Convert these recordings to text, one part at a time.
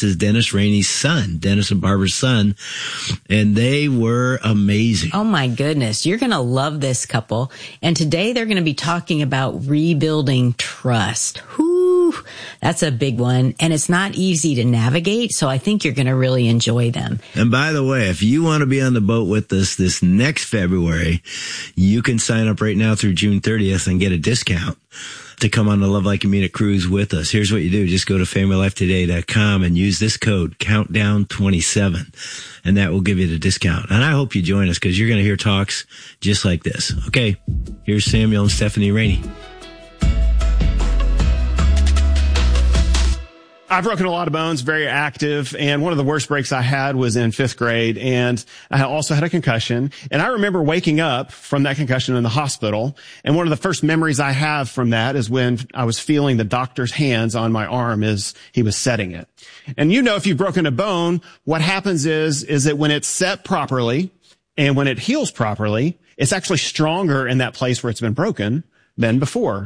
This is Dennis Rainey's son, Dennis and Barbara's son, and they were amazing. Oh my goodness. You're going to love this couple. And today they're going to be talking about rebuilding trust. Whew, that's a big one. And it's not easy to navigate. So I think you're going to really enjoy them. And by the way, if you want to be on the boat with us this next February, you can sign up right now through June 30th and get a discount to come on the Love Like You Mean It cruise with us. Here's what you do. Just go to familylifetoday.com and use this code, countdown27, and that will give you the discount. And I hope you join us because you're going to hear talks just like this. Okay, here's Samuel and Stephanie Rainey. I've broken a lot of bones, very active, and one of the worst breaks I had was in 5th grade, and I also had a concussion. And I remember waking up from that concussion in the hospital, and one of the first memories I have from that is when I was feeling the doctor's hands on my arm as he was setting it. And you know, if you've broken a bone, what happens is that when it's set properly and when it heals properly, it's actually stronger in that place where it's been broken than before.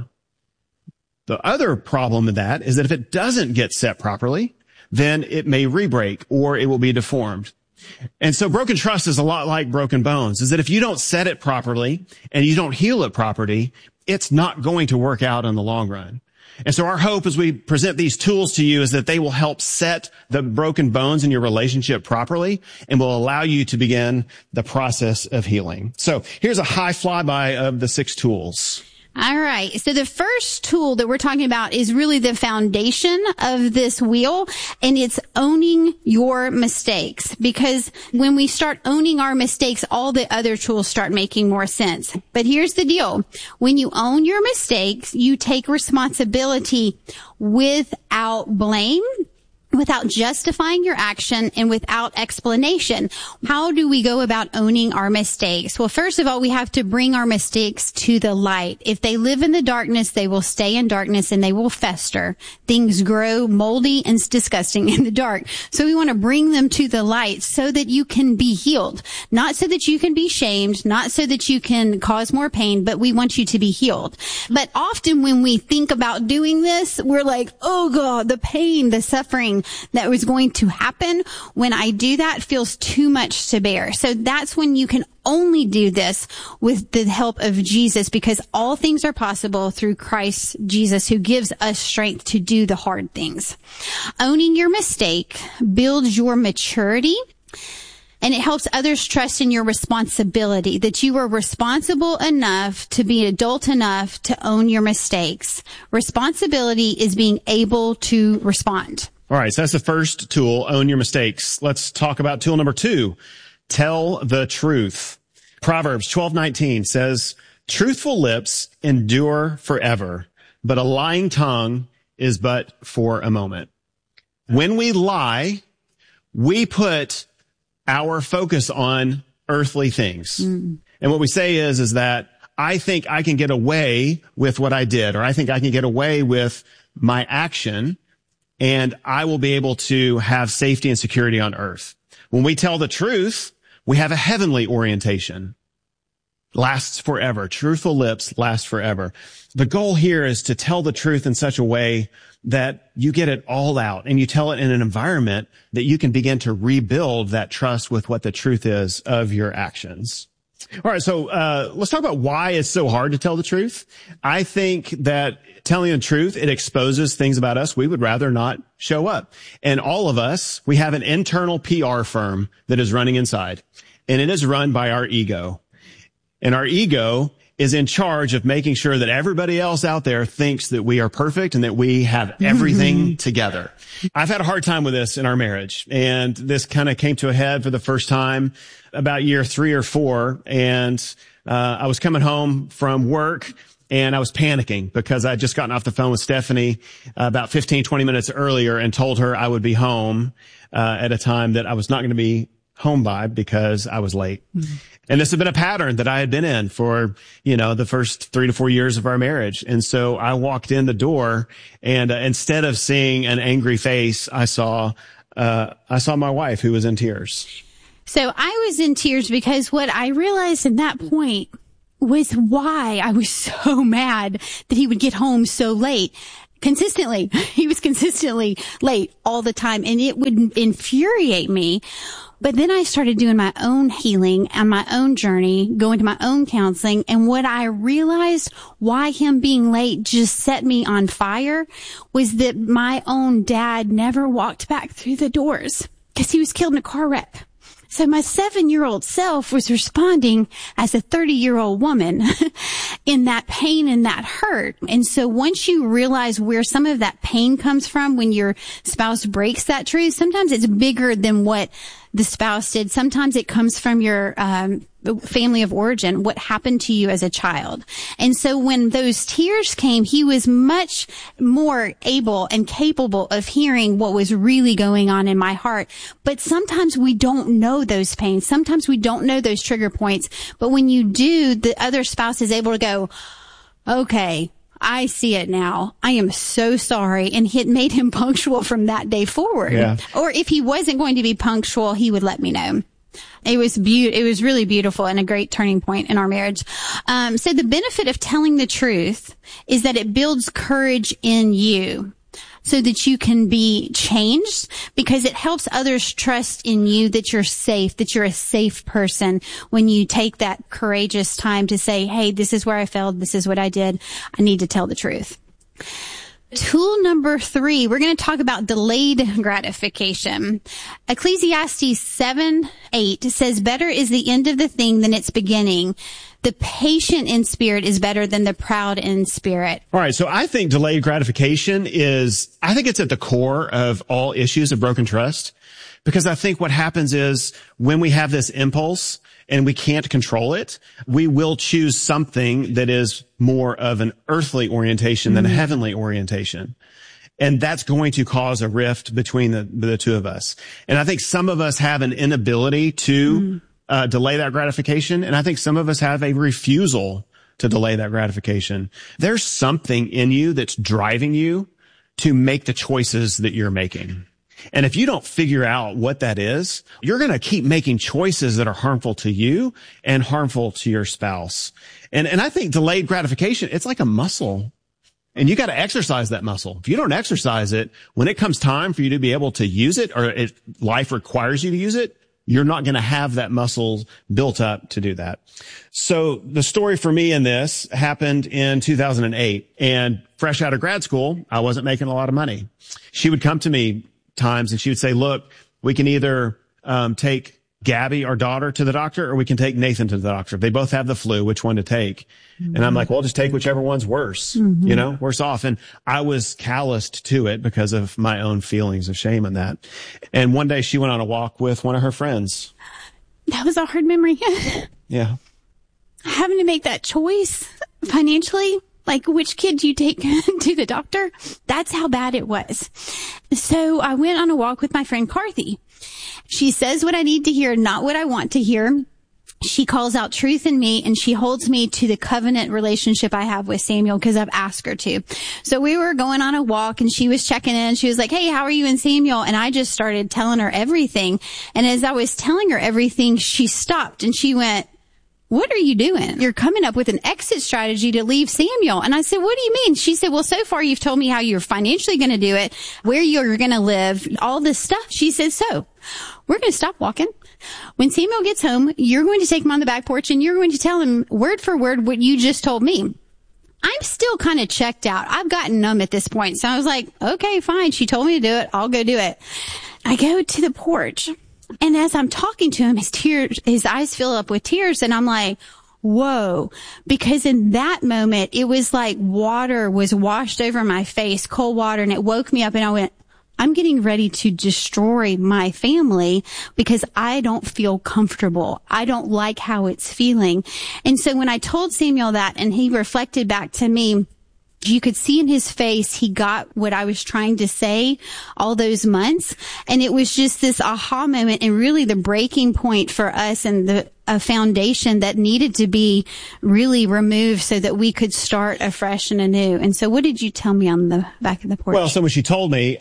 The other problem with that is that if it doesn't get set properly, then it may re-break or it will be deformed. And so broken trust is a lot like broken bones, is that if you don't set it properly and you don't heal it properly, it's not going to work out in the long run. And so our hope as we present these tools to you is that they will help set the broken bones in your relationship properly and will allow you to begin the process of healing. So here's a high flyby of the 6 tools. All right. So the first tool that we're talking about is really the foundation of this wheel, and it's owning your mistakes. Because when we start owning our mistakes, all the other tools start making more sense. But here's the deal. When you own your mistakes, you take responsibility without blame, without justifying your action, and without explanation. How do we go about owning our mistakes? Well, first of all, we have to bring our mistakes to the light. If they live in the darkness, they will stay in darkness and they will fester. Things grow moldy and disgusting in the dark. So we want to bring them to the light so that you can be healed. Not so that you can be shamed, not so that you can cause more pain, but we want you to be healed. But often when we think about doing this, we're like, oh God, the pain, the suffering that was going to happen when I do that feels too much to bear. So that's when you can only do this with the help of Jesus, because all things are possible through Christ Jesus, who gives us strength to do the hard things. Owning your mistake builds your maturity, and it helps others trust in your responsibility, that you are responsible enough to be adult enough to own your mistakes. Responsibility is being able to respond. All right, so that's the first tool, own your mistakes. Let's talk about tool number 2, tell the truth. Proverbs 12:19 says, truthful lips endure forever, but a lying tongue is but for a moment. When we lie, we put our focus on earthly things. And what we say is that I think I can get away with what I did, or I think I can get away with my action, and I will be able to have safety and security on earth. When we tell the truth, we have a heavenly orientation. Lasts forever. Truthful lips last forever. The goal here is to tell the truth in such a way that you get it all out, and you tell it in an environment that you can begin to rebuild that trust with what the truth is of your actions. All right, so let's talk about why it's so hard to tell the truth. I think that telling the truth, it exposes things about us we would rather not show up. And all of us, we have an internal PR firm that is running inside, and it is run by our ego. And our ego is in charge of making sure that everybody else out there thinks that we are perfect and that we have everything together. I've had a hard time with this in our marriage, and this kind of came to a head for the first time about year 3 or 4. And I was coming home from work, and I was panicking because I had just gotten off the phone with Stephanie about 15, 20 minutes earlier and told her I would be home at a time that I was not going to be home by because I was late. And this had been a pattern that I had been in for, the first 3 to 4 years of our marriage. And so I walked in the door, and instead of seeing an angry face, I saw my wife, who was in tears. So I was in tears because what I realized at that point was why I was so mad that he would get home so late. consistently. He was consistently late all the time, and it would infuriate me. But then I started doing my own healing and my own journey, going to my own counseling. And what I realized why him being late just set me on fire was that my own dad never walked back through the doors because he was killed in a car wreck. So my 7-year-old self was responding as a 30-year-old woman in that pain and that hurt. And so once you realize where some of that pain comes from when your spouse breaks that truth, sometimes it's bigger than what the spouse did. Sometimes it comes from your family of origin, what happened to you as a child. And so when those tears came, he was much more able and capable of hearing what was really going on in my heart. But sometimes we don't know those pains. Sometimes we don't know those trigger points. But when you do, the other spouse is able to go, okay, I see it now. I am so sorry. And it made him punctual from that day forward. Yeah. Or if he wasn't going to be punctual, he would let me know. It was it was really beautiful and a great turning point in our marriage. So the benefit of telling the truth is that it builds courage in you so that you can be changed, because it helps others trust in you that you're safe, that you're a safe person when you take that courageous time to say, hey, this is where I failed. This is what I did. I need to tell the truth. Tool number 3, we're going to talk about delayed gratification. Ecclesiastes 7:8 says, better is the end of the thing than its beginning. The patient in spirit is better than the proud in spirit. All right. So I think delayed gratification I think it's at the core of all issues of broken trust, because I think what happens is when we have this impulse and we can't control it, we will choose something that is more of an earthly orientation than a heavenly orientation. And that's going to cause a rift between the two of us. And I think some of us have an inability to delay that gratification. And I think some of us have a refusal to delay that gratification. There's something in you that's driving you to make the choices that you're making. And if you don't figure out what that is, you're going to keep making choices that are harmful to you and harmful to your spouse. And I think delayed gratification, it's like a muscle, and you got to exercise that muscle. If you don't exercise it, when it comes time for you to be able to use it, or life requires you to use it, you're not going to have that muscle built up to do that. So the story for me in this happened in 2008, and fresh out of grad school, I wasn't making a lot of money. She would come to me times and she would say, look, we can either take Gabby, our daughter, to the doctor, or we can take Nathan to the doctor. If they both have the flu, which one to take? And I'm like, well, just take whichever one's worse, worse off. And I was calloused to it because of my own feelings of shame in that. And one day she went on a walk with one of her friends. That was a hard memory. Yeah. Having to make that choice financially, like which kid do you take to the doctor? That's how bad it was. So I went on a walk with my friend Carthy. She says what I need to hear, not what I want to hear. She calls out truth in me, and she holds me to the covenant relationship I have with Samuel because I've asked her to. So we were going on a walk and she was checking in. She was like, hey, how are you and Samuel? And I just started telling her everything. And as I was telling her everything, she stopped and she went, what are you doing? You're coming up with an exit strategy to leave Samuel. And I said, what do you mean? She said, well, so far you've told me how you're financially going to do it, where you're going to live, all this stuff. She said, so we're going to stop walking. When Samuel gets home, you're going to take him on the back porch and you're going to tell him word for word what you just told me. I'm still kind of checked out. I've gotten numb at this point. So I was like, okay, fine. She told me to do it. I'll go do it. I go to the porch. And as I'm talking to him, his eyes fill up with tears. And I'm like, whoa, because in that moment, it was like water was washed over my face, cold water, and it woke me up and I went, I'm getting ready to destroy my family because I don't feel comfortable. I don't like how it's feeling. And so when I told Samuel that and he reflected back to me, you could see in his face, he got what I was trying to say all those months. And it was just this aha moment and really the breaking point for us and a foundation that needed to be really removed so that we could start afresh and anew. And so what did you tell me on the back of the porch? Well, so when she told me,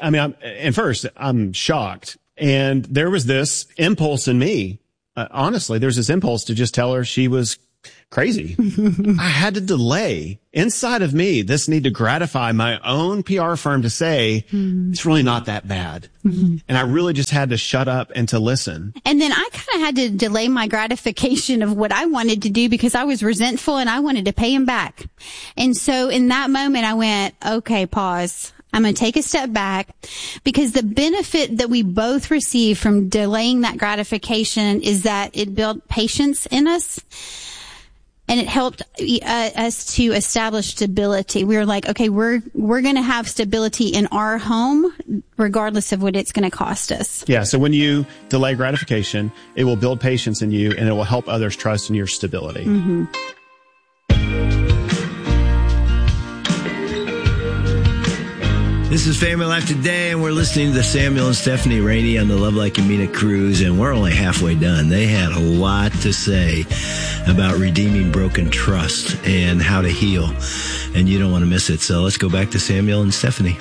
I'm shocked. And there was this impulse in me. Honestly, there's this impulse to just tell her she was crazy. I had to delay inside of me this need to gratify my own PR firm to say, it's really not that bad. And I really just had to shut up and to listen. And then I kind of had to delay my gratification of what I wanted to do because I was resentful and I wanted to pay him back. And so in that moment, I went, okay, pause. I'm going to take a step back because the benefit that we both receive from delaying that gratification is that it built patience in us. And it helped us to establish stability. We were like, okay, we're going to have stability in our home, regardless of what it's going to cost us. Yeah. So when you delay gratification, it will build patience in you and it will help others trust in your stability. Mm-hmm. This is Family Life Today, and we're listening to Samuel and Stephanie Rainey on the Love Like You Mean It cruise, and we're only halfway done. They had a lot to say about redeeming broken trust and how to heal, and you don't want to miss it. So let's go back to Samuel and Stephanie.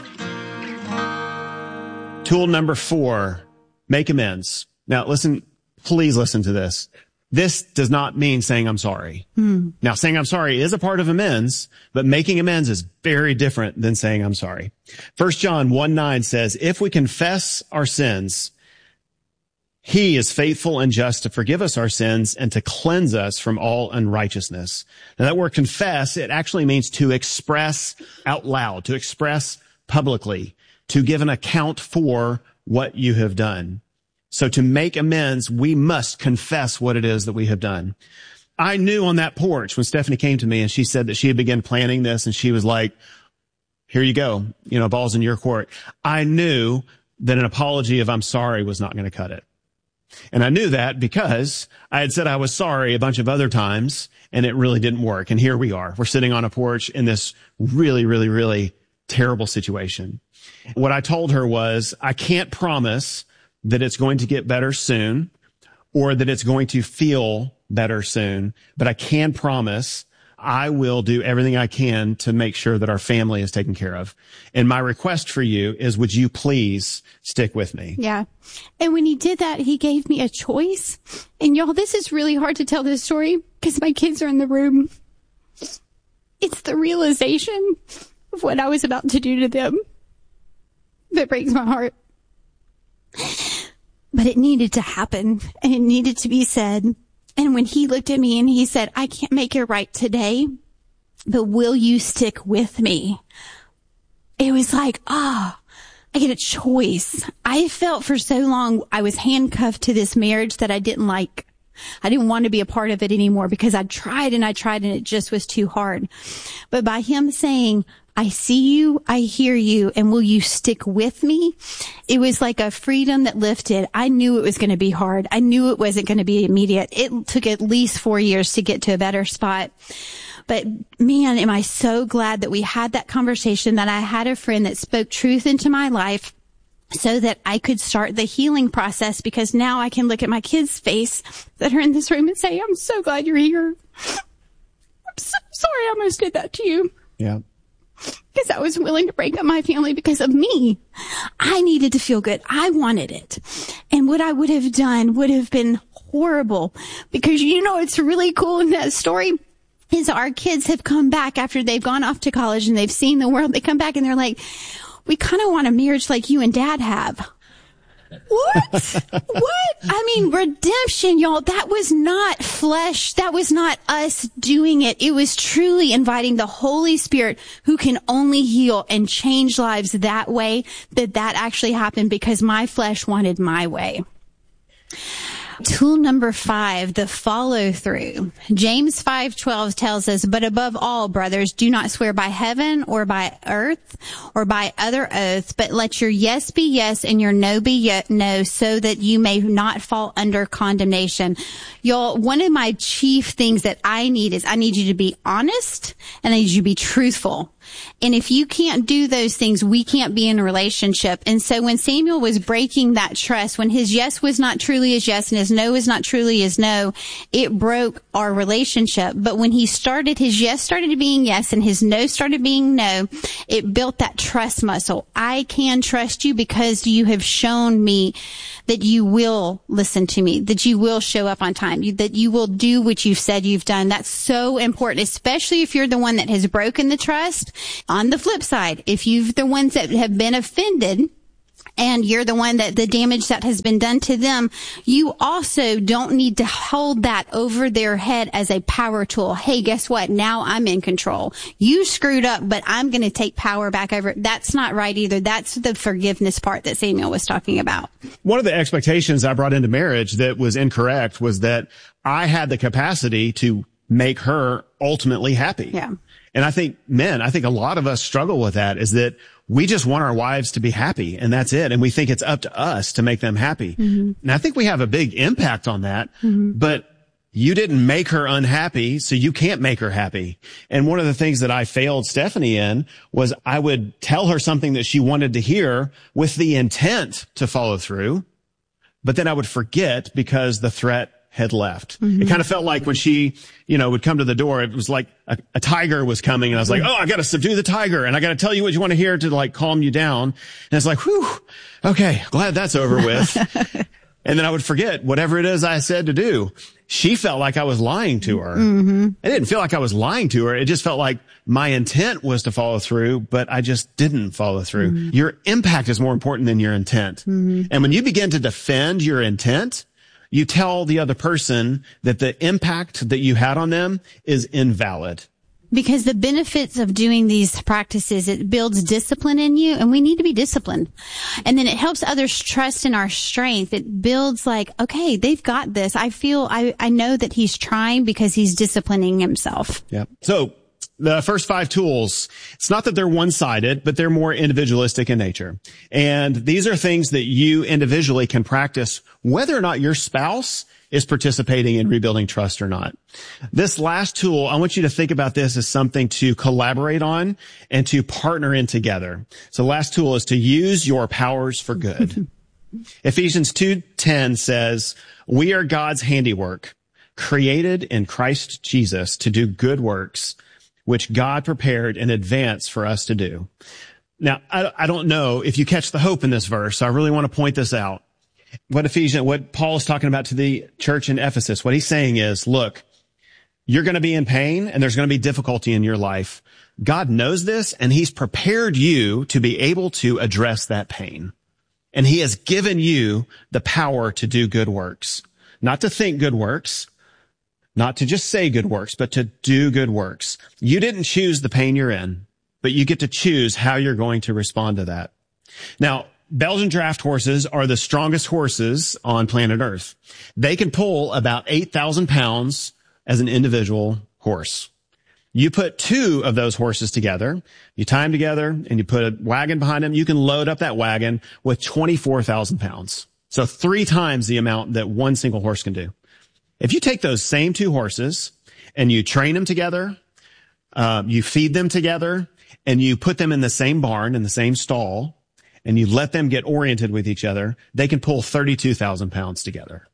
Tool number 4, make amends. Now listen, please listen to this. This does not mean saying I'm sorry. Now, saying I'm sorry is a part of amends, but making amends is very different than saying I'm sorry. 1 John 1:9 says, if we confess our sins, he is faithful and just to forgive us our sins and to cleanse us from all unrighteousness. Now, that word confess, it actually means to express out loud, to express publicly, to give an account for what you have done. So to make amends, we must confess what it is that we have done. I knew on that porch when Stephanie came to me and she said that she had begun planning this and she was like, here you go, ball's in your court. I knew that an apology of I'm sorry was not going to cut it. And I knew that because I had said I was sorry a bunch of other times and it really didn't work. And here we are. We're sitting on a porch in this really, really, really terrible situation. What I told her was, I can't promise that it's going to get better soon or that it's going to feel better soon, but I can promise I will do everything I can to make sure that our family is taken care of. And my request for you is, would you please stick with me? Yeah. And when he did that, he gave me a choice. And y'all, this is really hard to tell this story because my kids are in the room. It's the realization of what I was about to do to them that breaks my heart. But it needed to happen and it needed to be said. And when he looked at me and he said, I can't make it right today, but will you stick with me? It was like, I get a choice. I felt for so long I was handcuffed to this marriage that I didn't like. I didn't want to be a part of it anymore because I tried and it just was too hard. But by him saying, I see you, I hear you, and will you stick with me? It was like a freedom that lifted. I knew it was going to be hard. I knew it wasn't going to be immediate. It took at least 4 years to get to a better spot. But man, am I so glad that we had that conversation, that I had a friend that spoke truth into my life so that I could start the healing process, because now I can look at my kids' face that are in this room and say, I'm so glad you're here. I'm so sorry I almost did that to you. Yeah. Because I was willing to break up my family because of me. I needed to feel good. I wanted it. And what I would have done would have been horrible, because it's really cool in that story is our kids have come back after they've gone off to college and they've seen the world. They come back and they're like, we kind of want a marriage like you and Dad have. What? What? I mean, redemption, y'all, that was not flesh. That was not us doing it. It was truly inviting the Holy Spirit, who can only heal and change lives that way, that actually happened because my flesh wanted my way. Tool number 5, the follow through. James 5:12 tells us, but above all, brothers, do not swear by heaven or by earth or by other oaths, but let your yes be yes and your no be no, so that you may not fall under condemnation. Y'all, one of my chief things that I need you to be honest, and I need you to be truthful. And if you can't do those things, we can't be in a relationship. And so when Samuel was breaking that trust, when his yes was not truly his yes and his no was not truly his no, it broke our relationship. But when his yes started being yes and his no started being no, it built that trust muscle. I can trust you because you have shown me that you will listen to me, that you will show up on time, that you will do what you've said you've done. That's so important, especially if you're the one that has broken the trust. On the flip side, if you're the ones that have been offended, and you're the one that the damage that has been done to them, you also don't need to hold that over their head as a power tool. Hey, guess what? Now I'm in control. You screwed up, but I'm going to take power back over it. That's not right either. That's the forgiveness part that Samuel was talking about. One of the expectations I brought into marriage that was incorrect was that I had the capacity to make her ultimately happy. Yeah. And I think a lot of us struggle with that, is that we just want our wives to be happy and that's it. And we think it's up to us to make them happy. Mm-hmm. And I think we have a big impact on that, but you didn't make her unhappy, so you can't make her happy. And one of the things that I failed Stephanie in was I would tell her something that she wanted to hear with the intent to follow through, but then I would forget because the threat had left. Mm-hmm. It kind of felt like when she, would come to the door, it was like a tiger was coming, and I was like, oh, I got to subdue the tiger, and I got to tell you what you want to hear to calm you down. And it's like, whew, okay, glad that's over with. And then I would forget whatever it is I said to do. She felt like I was lying to her. Mm-hmm. It didn't feel like I was lying to her. It just felt like my intent was to follow through, but I just didn't follow through. Mm-hmm. Your impact is more important than your intent. Mm-hmm. And when you begin to defend your intent, you tell the other person that the impact that you had on them is invalid. Because the benefits of doing these practices, it builds discipline in you, and we need to be disciplined. And then it helps others trust in our strength. It builds okay, they've got this. I know that he's trying because he's disciplining himself. Yeah. So the first 5 tools, it's not that they're one-sided, but they're more individualistic in nature. And these are things that you individually can practice whether or not your spouse is participating in rebuilding trust or not. This last tool, I want you to think about this as something to collaborate on and to partner in together. So the last tool is to use your powers for good. Ephesians 2:10 says, "We are God's handiwork, created in Christ Jesus to do good works, which God prepared in advance for us to do." Now, I don't know if you catch the hope in this verse, so I really want to point this out. What Paul is talking about to the church in Ephesus, what he's saying is, look, you're going to be in pain and there's going to be difficulty in your life. God knows this, and he's prepared you to be able to address that pain. And he has given you the power to do good works, not to think good works, not to just say good works, but to do good works. You didn't choose the pain you're in, but you get to choose how you're going to respond to that. Now, Belgian draft horses are the strongest horses on planet Earth. They can pull about 8,000 pounds as an individual horse. You put 2 of those horses together, you tie them together, and you put a wagon behind them. You can load up that wagon with 24,000 pounds. So 3 times the amount that one single horse can do. If you take those same 2 horses and you train them together, you feed them together, and you put them in the same barn, in the same stall, and you let them get oriented with each other, they can pull 32,000 pounds together.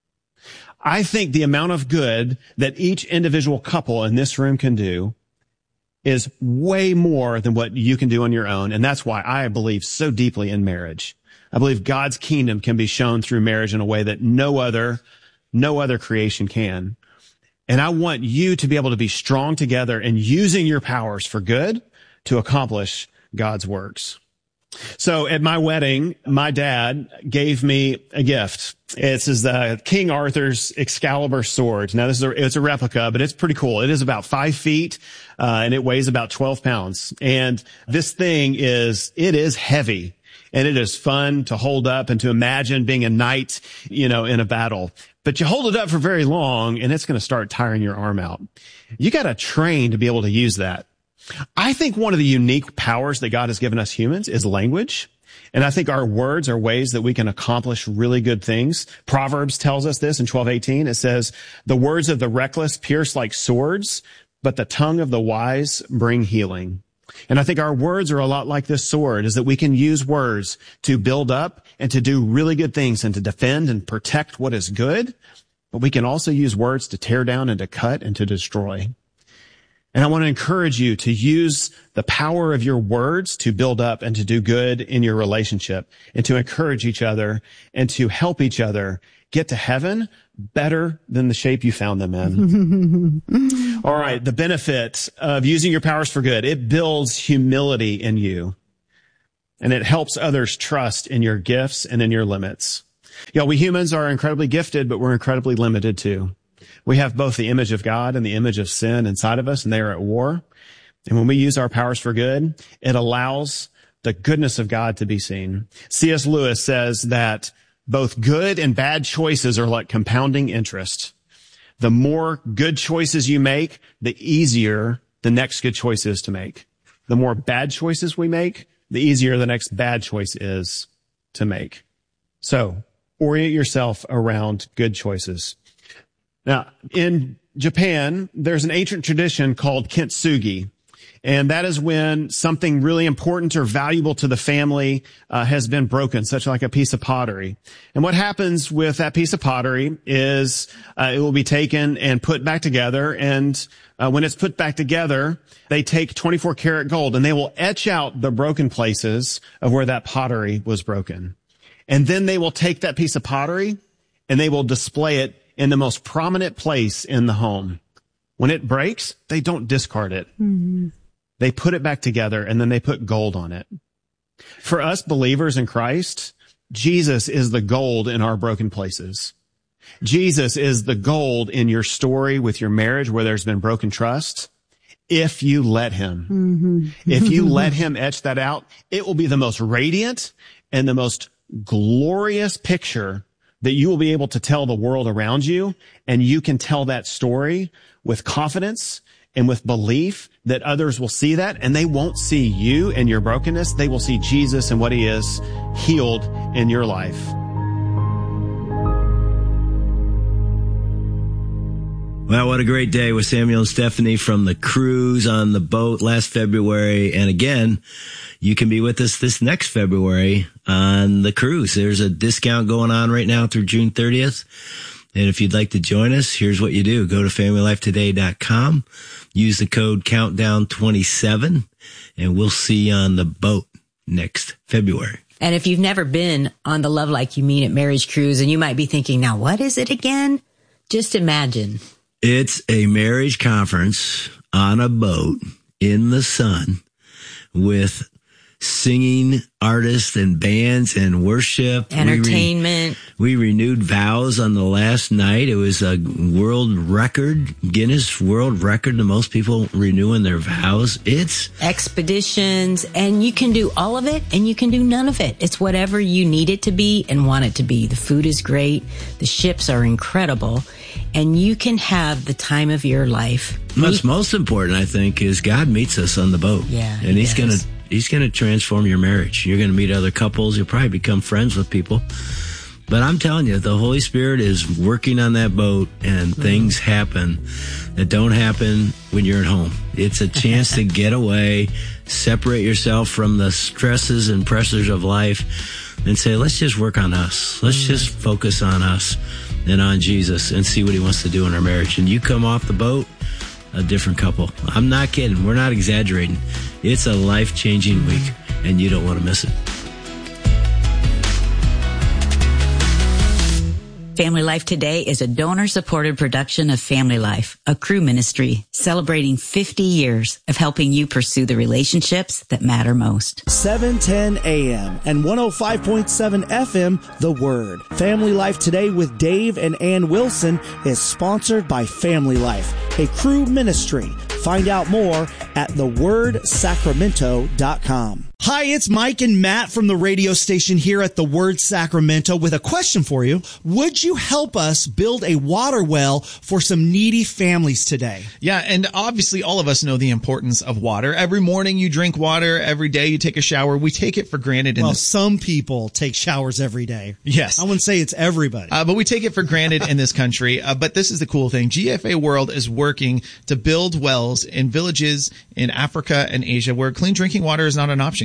I think the amount of good that each individual couple in this room can do is way more than what you can do on your own. And that's why I believe so deeply in marriage. I believe God's kingdom can be shown through marriage in a way that no other creation can. And I want you to be able to be strong together and using your powers for good to accomplish God's works. So at my wedding, my dad gave me a gift. It's King Arthur's Excalibur sword. Now it's a replica, but it's pretty cool. It is about 5 feet, and it weighs about 12 pounds. And this thing is heavy, and it is fun to hold up and to imagine being a knight, in a battle. But you hold it up for very long and it's going to start tiring your arm out. You got to train to be able to use that. I think one of the unique powers that God has given us humans is language. And I think our words are ways that we can accomplish really good things. Proverbs tells us this in 12:18. It says, "The words of the reckless pierce like swords, but the tongue of the wise bring healing." And I think our words are a lot like this sword, is that we can use words to build up and to do really good things and to defend and protect what is good. But we can also use words to tear down and to cut and to destroy. And I want to encourage you to use the power of your words to build up and to do good in your relationship and to encourage each other and to help each other get to heaven better than the shape you found them in. All right. The benefit of using your powers for good, it builds humility in you and it helps others trust in your gifts and in your limits. You know, we humans are incredibly gifted, but we're incredibly limited too. We have both the image of God and the image of sin inside of us, and they are at war. And when we use our powers for good, it allows the goodness of God to be seen. C.S. Lewis says that both good and bad choices are like compounding interest. The more good choices you make, the easier the next good choice is to make. The more bad choices we make, the easier the next bad choice is to make. So, orient yourself around good choices. Now, in Japan, there's an ancient tradition called kintsugi. And that is when something really important or valuable to the family has been broken, such like a piece of pottery. And what happens with that piece of pottery is it will be taken and put back together. And when it's put back together, they take 24 karat gold and they will etch out the broken places of where that pottery was broken. And then they will take that piece of pottery and they will display it in the most prominent place in the home. When it breaks, they don't discard it. Mm-hmm. They put it back together and then they put gold on it. For us believers in Christ, Jesus is the gold in our broken places. Jesus is the gold in your story with your marriage where there's been broken trust. If you let him, mm-hmm. If you let him etch that out, it will be the most radiant and the most glorious picture that you will be able to tell the world around you. And you can tell that story with confidence and with belief that others will see that, and they won't see you and your brokenness. They will see Jesus and what he is healed in your life. Wow, what a great day with Samuel and Stephanie from the cruise on the boat last February. And again, you can be with us this next February on the cruise. There's a discount going on right now through June 30th. And if you'd like to join us, here's what you do. Go to FamilyLifeToday.com, use the code COUNTDOWN27, and we'll see you on the boat next February. And if you've never been on the Love Like You Mean It marriage cruise, and you might be thinking, now what is it again? Just imagine. It's a marriage conference on a boat in the sun with singing artists and bands and worship. Entertainment. We renewed vows on the last night. It was a world record, Guinness World Record, the most people renewing their vows. It's expeditions, and you can do all of it and you can do none of it. It's whatever you need it to be and want it to be. The food is great. The ships are incredible. And you can have the time of your life. What's most important, I think, is God meets us on the boat. Yeah. And He's going to transform your marriage. You're going to meet other couples. You'll probably become friends with people. But I'm telling you, the Holy Spirit is working on that boat, and things happen that don't happen when you're at home. It's a chance to get away, separate yourself from the stresses and pressures of life, and say, let's just work on us. Let's just focus on us and on Jesus and see what he wants to do in our marriage. And you come off the boat a different couple. I'm not kidding. We're not exaggerating. It's a life-changing week, and you don't want to miss it. Family Life Today is a donor-supported production of Family Life, a crew ministry celebrating 50 years of helping you pursue the relationships that matter most. 710 AM and 105.7 FM, The Word. Family Life Today with Dave and Ann Wilson is sponsored by Family Life, a crew ministry. Find out more at thewordsacramento.com. Hi, it's Mike and Matt from the radio station here at The Word Sacramento with a question for you. Would you help us build a water well for some needy families today? Yeah, and obviously all of us know the importance of water. Every morning you drink water, every day you take a shower. We take it for granted. Well, some people take showers every day. Yes. I wouldn't say it's everybody. But we take it for granted in this country. But this is the cool thing. GFA World is working to build wells in villages in Africa and Asia where clean drinking water is not an option.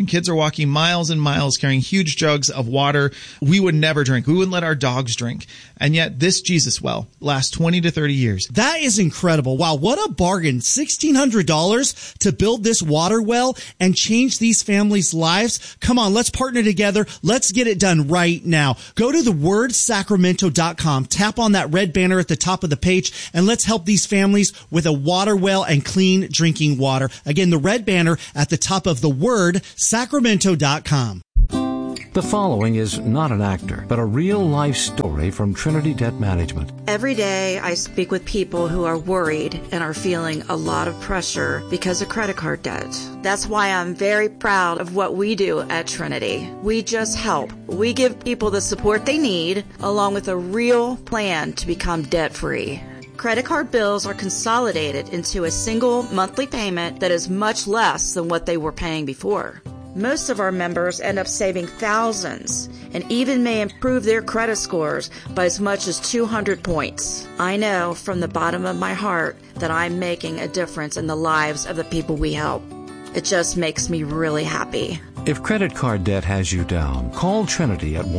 imagine. Kids are walking miles and miles carrying huge jugs of water we would never drink. We wouldn't let our dogs drink. And yet this Jesus well lasts 20 to 30 years. That is incredible. Wow, what a bargain. $1,600 to build this water well and change these families' lives. Come on, let's partner together. Let's get it done right now. Go to thewordsacramento.com, tap on that red banner at the top of the page, and let's help these families with a water well and clean drinking water. Again, the red banner at the top of thewordsacramento.com. The following is not an actor, but a real-life story from Trinity Debt Management. Every day I speak with people who are worried and are feeling a lot of pressure because of credit card debt. That's why I'm very proud of what we do at Trinity. We just help. We give people the support they need, along with a real plan to become debt-free. Credit card bills are consolidated into a single monthly payment that is much less than what they were paying before. Most of our members end up saving thousands and even may improve their credit scores by as much as 200 points. I know from the bottom of my heart that I'm making a difference in the lives of the people we help. It just makes me really happy. If credit card debt has you down, call Trinity at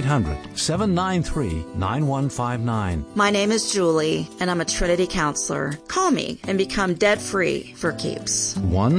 1-800-793-9159. My name is Julie, and I'm a Trinity counselor. Call me and become debt-free for keeps.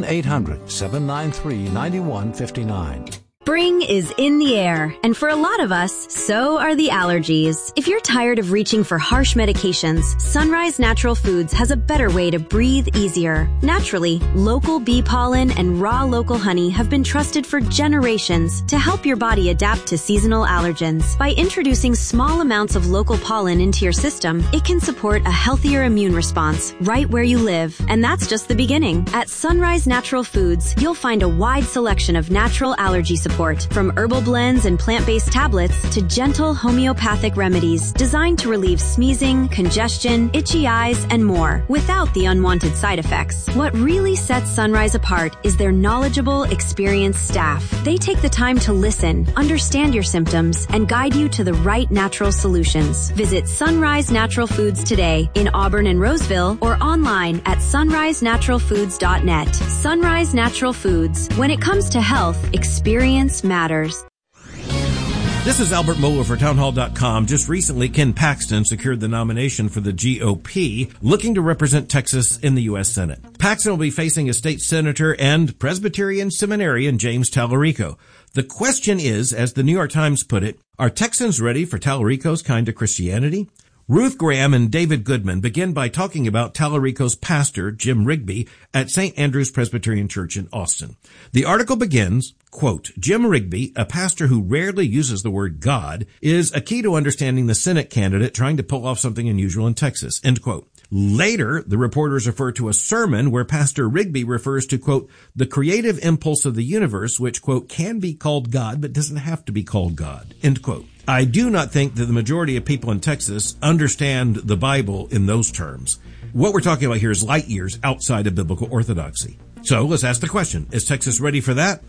1-800-793-9159. Spring is in the air, and for a lot of us, so are the allergies. If you're tired of reaching for harsh medications, Sunrise Natural Foods has a better way to breathe easier. Naturally, local bee pollen and raw local honey have been trusted for generations to help your body adapt to seasonal allergens. By introducing small amounts of local pollen into your system, it can support a healthier immune response right where you live. And that's just the beginning. At Sunrise Natural Foods, you'll find a wide selection of natural allergy support, from herbal blends and plant-based tablets to gentle homeopathic remedies designed to relieve sneezing, congestion, itchy eyes, and more without the unwanted side effects. What really sets Sunrise apart is their knowledgeable, experienced staff. They take the time to listen, understand your symptoms, and guide you to the right natural solutions. Visit Sunrise Natural Foods today in Auburn and Roseville or online at sunrisenaturalfoods.net. Sunrise Natural Foods. When it comes to health, experience matters. This is Albert Mohler for townhall.com. Just recently, Ken Paxton secured the nomination for the GOP, looking to represent Texas in the U.S. Senate. Paxton will be facing a state senator and Presbyterian seminarian James Tallarico. The question is, as the New York Times put it, are Texans ready for Tallarico's kind of Christianity? Ruth Graham and David Goodman begin by talking about Tallarico's pastor, Jim Rigby, at St. Andrew's Presbyterian Church in Austin. The article begins, quote, Jim Rigby, a pastor who rarely uses the word God, is a key to understanding the Senate candidate trying to pull off something unusual in Texas, end quote. Later, the reporters refer to a sermon where Pastor Rigby refers to, quote, the creative impulse of the universe, which, quote, can be called God, but doesn't have to be called God, end quote. I do not think that the majority of people in Texas understand the Bible in those terms. What we're talking about here is light years outside of biblical orthodoxy. So let's ask the question, is Texas ready for that?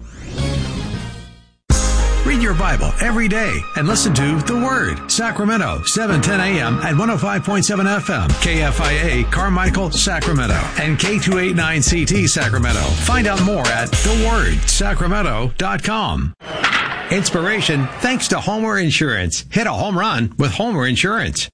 Read your Bible every day and listen to The Word, Sacramento, 7:10 a.m. at 105.7 FM, KFIA, Carmichael, Sacramento, and K289CT, Sacramento. Find out more at thewordsacramento.com. Inspiration thanks to Homer Insurance. Hit a home run with Homer Insurance.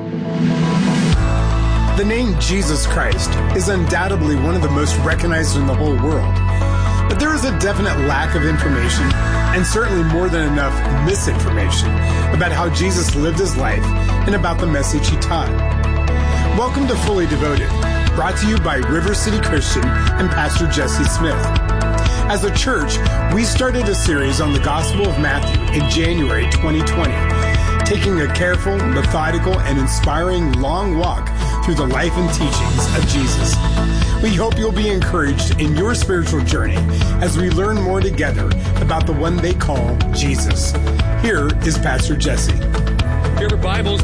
The name Jesus Christ is undoubtedly one of the most recognized in the whole world. But there is a definite lack of information, and certainly more than enough misinformation, about how Jesus lived his life and about the message he taught. Welcome to Fully Devoted, brought to you by River City Christian and Pastor Jesse Smith. As a church, we started a series on the Gospel of Matthew in January 2020, taking a careful, methodical, and inspiring long walk through the life and teachings of Jesus. We hope you'll be encouraged in your spiritual journey as we learn more together about the one they call Jesus. Here is Pastor Jesse. If you have your Bibles,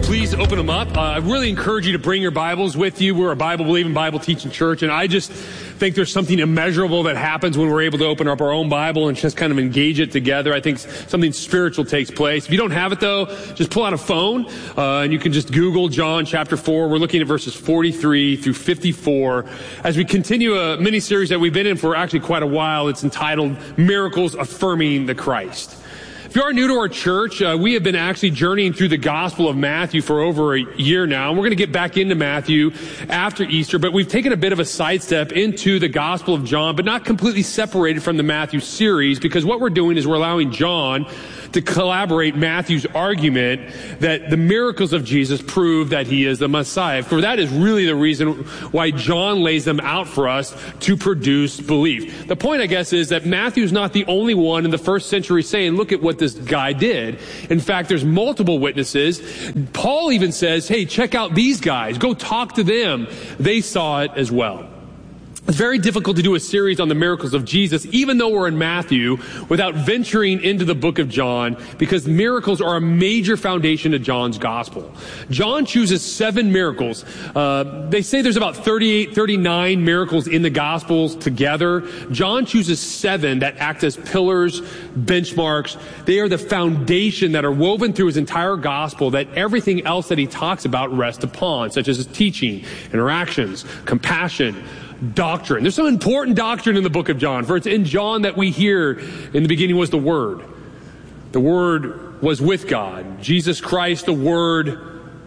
please open them up. I really encourage you to bring your Bibles with you. We're a Bible-believing, Bible-teaching church, and I just think there's something immeasurable that happens when we're able to open up our own Bible and just kind of engage it together. I think something spiritual takes place. If you don't have it, though, just pull out a phone, and you can just Google John chapter 4. We're looking at verses 43 through 54 as we continue a mini-series that we've been in for actually quite a while. It's entitled Miracles Affirming the Christ. If you are new to our church, we have been actually journeying through the Gospel of Matthew for over a year now. And we're going to get back into Matthew after Easter, but we've taken a bit of a sidestep into the Gospel of John, but not completely separated from the Matthew series, because what we're doing is we're allowing John to collaborate Matthew's argument that the miracles of Jesus prove that he is the Messiah. For that is really the reason why John lays them out for us to produce belief. The point, I guess, is that Matthew's not the only one in the first century saying, look at what this guy did. In fact, there's multiple witnesses. Paul even says, hey, check out these guys. Go talk to them. They saw it as well. It's very difficult to do a series on the miracles of Jesus, even though we're in Matthew, without venturing into the book of John, because miracles are a major foundation to John's gospel. John chooses 7 miracles. They say there's about 38, 39 miracles in the gospels together. John chooses 7 that act as pillars, benchmarks. They are the foundation that are woven through his entire gospel that everything else that he talks about rests upon, such as his teaching, interactions, compassion, doctrine. There's some important doctrine in the book of John. For it's in John that we hear in the beginning was the Word. The Word was with God. Jesus Christ, the Word,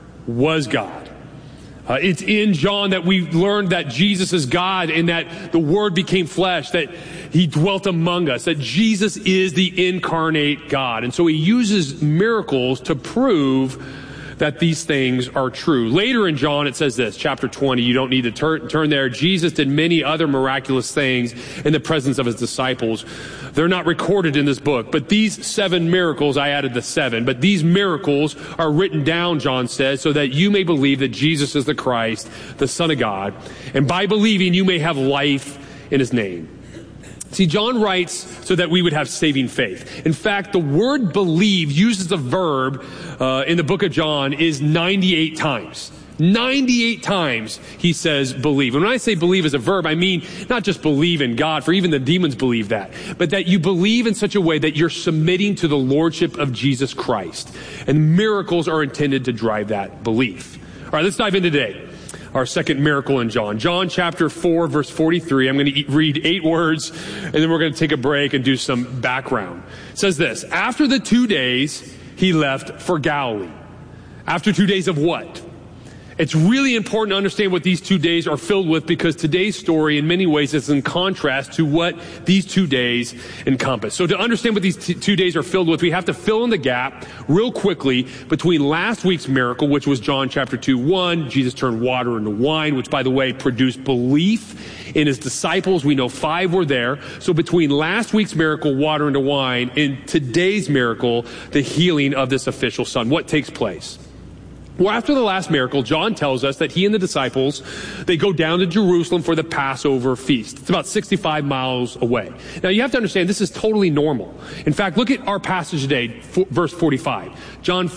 was God. It's in John that we learned that Jesus is God and that the Word became flesh, that he dwelt among us, that Jesus is the incarnate God. And so he uses miracles to prove that these things are true. Later in John, it says this, chapter 20, you don't need to turn there. Jesus did many other miraculous things in the presence of his disciples. They're not recorded in this book, but these 7 miracles, I added the 7, but these miracles are written down, John says, so that you may believe that Jesus is the Christ, the Son of God, and by believing you may have life in his name. See, John writes so that we would have saving faith. In fact, the word believe uses a verb in the book of John is 98 times. 98 times he says believe. And when I say believe as a verb, I mean not just believe in God, for even the demons believe that, but that you believe in such a way that you're submitting to the lordship of Jesus Christ. And miracles are intended to drive that belief. All right, let's dive in today. Our second miracle in John. John chapter 4, verse 43. I'm going to read 8 words, and then we're going to take a break and do some background. It says this, after the 2 days, he left for Galilee. After 2 days of what? It's really important to understand what these 2 days are filled with, because today's story in many ways is in contrast to what these 2 days encompass. So to understand what these 2 days are filled with, we have to fill in the gap real quickly between last week's miracle, which was John chapter 2:1. Jesus turned water into wine, which, by the way, produced belief in his disciples. We know 5 were there. So between last week's miracle, water into wine, and today's miracle, the healing of this official son, what takes place? Well, after the last miracle, John tells us that he and the disciples, they go down to Jerusalem for the Passover feast. It's about 65 miles away. Now, you have to understand, this is totally normal. In fact, look at our passage today, verse 45. John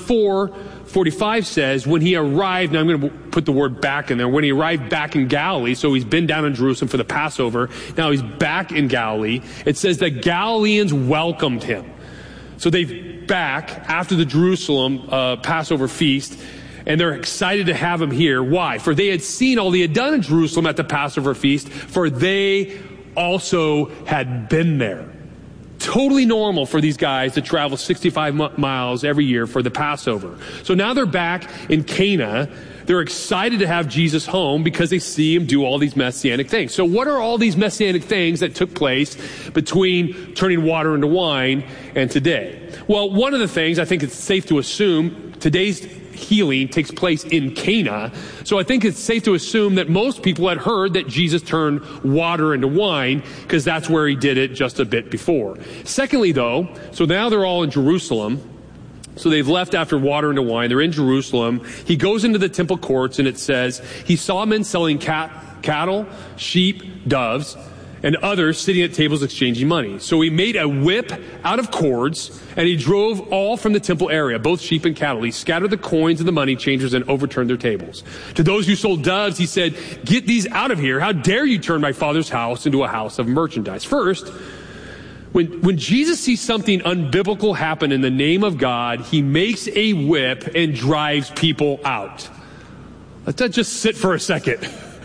4:45 says, when he arrived, now I'm going to put the word back in there, when he arrived back in Galilee, so he's been down in Jerusalem for the Passover, now he's back in Galilee, it says that Galileans welcomed him. So they've back after the Jerusalem Passover feast, and they're excited to have him here. Why? For they had seen all he had done in Jerusalem at the Passover feast, for they also had been there. Totally normal for these guys to travel 65 miles every year for the Passover. So now they're back in Cana. They're excited to have Jesus home because they see him do all these messianic things. So what are all these messianic things that took place between turning water into wine and today? Well, one of the things I think it's safe to assume, today's healing takes place in Cana. So I think it's safe to assume that most people had heard that Jesus turned water into wine, because that's where he did it just a bit before. Secondly, though, so now they're all in Jerusalem. So they've left after water into wine. They're in Jerusalem. He goes into the temple courts, and it says he saw men selling cattle, sheep, doves, and others sitting at tables exchanging money. So he made a whip out of cords, and he drove all from the temple area, both sheep and cattle. He scattered the coins of the money changers and overturned their tables. To those who sold doves, he said, "Get these out of here. How dare you turn my father's house into a house of merchandise?" First, when Jesus sees something unbiblical happen in the name of God, he makes a whip and drives people out. Let that just sit for a second.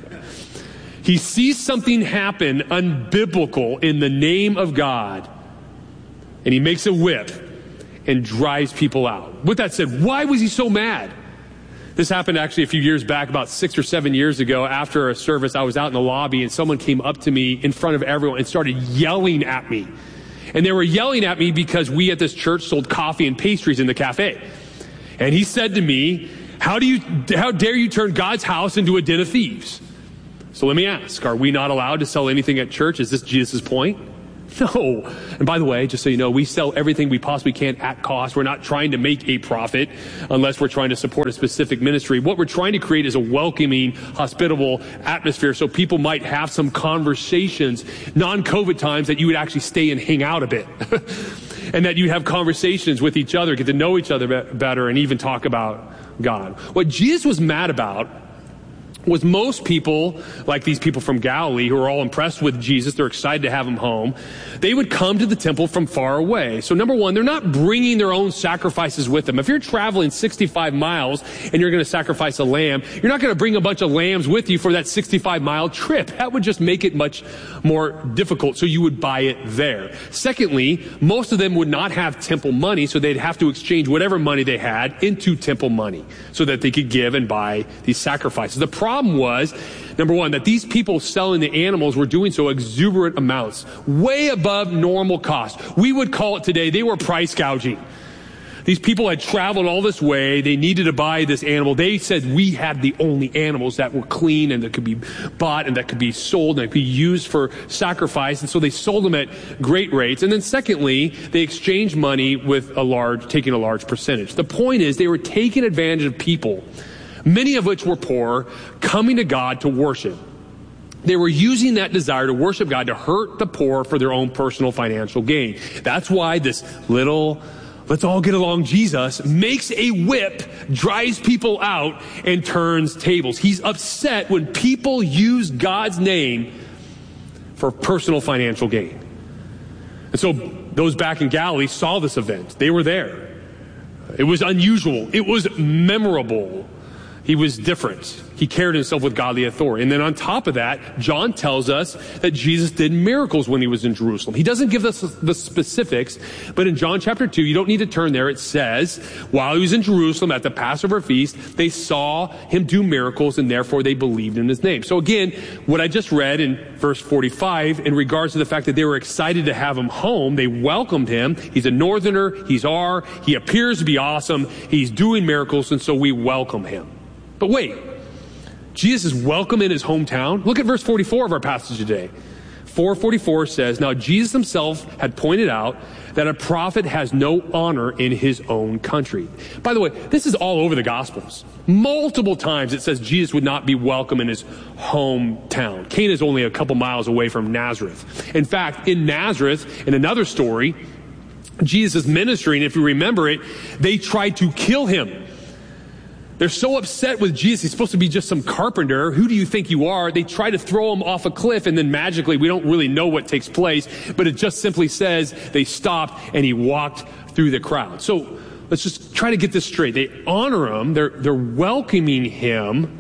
He sees something happen unbiblical in the name of God, and he makes a whip and drives people out. With that said, why was he so mad? This happened actually a few years back, about 6 or 7 years ago. After a service, I was out in the lobby, and someone came up to me in front of everyone and started yelling at me. And they were yelling at me because we at this church sold coffee and pastries in the cafe. And he said to me, how dare you turn God's house into a den of thieves? So let me ask, are we not allowed to sell anything at church? Is this Jesus' point? No. And by the way, just so you know, we sell everything we possibly can at cost. We're not trying to make a profit unless we're trying to support a specific ministry. What we're trying to create is a welcoming, hospitable atmosphere so people might have some conversations, non-COVID times, that you would actually stay and hang out a bit. And that you have conversations with each other, get to know each other better, and even talk about God. What Jesus was mad about was most people, like these people from Galilee who are all impressed with Jesus, they're excited to have him home, they would come to the temple from far away. So number one, they're not bringing their own sacrifices with them. If you're traveling 65 miles and you're going to sacrifice a lamb, you're not going to bring a bunch of lambs with you for that 65-mile trip. That would just make it much more difficult, so you would buy it there. Secondly, most of them would not have temple money, so they'd have to exchange whatever money they had into temple money so that they could give and buy these sacrifices. The problem was, number one, that these people selling the animals were doing so exuberant amounts, way above normal cost. We would call it today, they were price gouging. These people had traveled all this way. They needed to buy this animal. They said we had the only animals that were clean and that could be bought and that could be sold and that could be used for sacrifice. And so they sold them at great rates. And then secondly, they exchanged money with taking a large percentage. The point is they were taking advantage of people, many of which were poor, coming to God to worship. They were using that desire to worship God to hurt the poor for their own personal financial gain. That's why this little, let's all get along Jesus makes a whip, drives people out, and turns tables. He's upset when people use God's name for personal financial gain. And so those back in Galilee saw this event. They were there. It was unusual. It was memorable. He was different. He carried himself with godly authority. And then on top of that, John tells us that Jesus did miracles when he was in Jerusalem. He doesn't give us the specifics, but in John chapter 2, you don't need to turn there. It says, while he was in Jerusalem at the Passover feast, they saw him do miracles and therefore they believed in his name. So again, what I just read in verse 45 in regards to the fact that they were excited to have him home, they welcomed him. He's a northerner. He appears to be awesome. He's doing miracles, and so we welcome him. But wait, Jesus is welcome in his hometown. Look at verse 44 of our passage today. 4:44 says, now Jesus himself had pointed out that a prophet has no honor in his own country. By the way, this is all over the Gospels. Multiple times it says Jesus would not be welcome in his hometown. Cana is only a couple miles away from Nazareth. In fact, in Nazareth, in another story, Jesus' ministry, and if you remember it, they tried to kill him. They're so upset with Jesus. He's supposed to be just some carpenter. Who do you think you are? They try to throw him off a cliff, and then magically, we don't really know what takes place, but it just simply says they stopped and he walked through the crowd. So let's just try to get this straight. They honor him. They're welcoming him,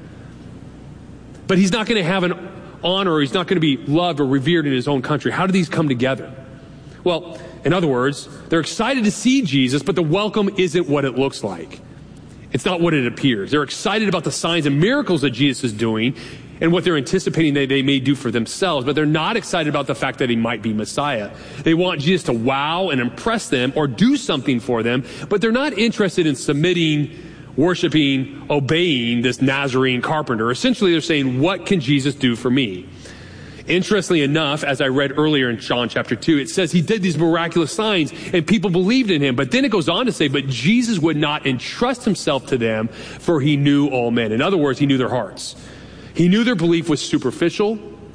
but he's not going to have an honor, or he's not going to be loved or revered in his own country. How do these come together? Well, in other words, they're excited to see Jesus, but the welcome isn't what it looks like. It's not what it appears. They're excited about the signs and miracles that Jesus is doing and what they're anticipating they may do for themselves, but they're not excited about the fact that he might be Messiah. They want Jesus to wow and impress them or do something for them, but they're not interested in submitting, worshiping, obeying this Nazarene carpenter. Essentially, they're saying, what can Jesus do for me? Interestingly enough, as I read earlier in John chapter 2, it says he did these miraculous signs and people believed in him. But then it goes on to say, but Jesus would not entrust himself to them, for he knew all men. In other words, he knew their hearts. He knew their belief was superficial,